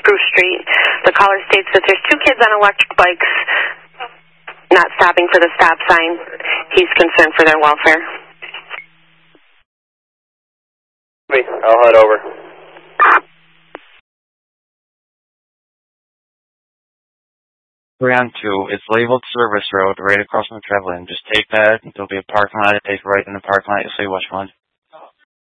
Spruce Street. The caller states that there's 2 kids on electric bikes not stopping for the stop sign. He's concerned for their welfare. I'll head over. Round 2, it's labeled Service Road right across from Trevlin. Just take that. There'll be a parking lot. Take right in the parking lot. You'll see which one.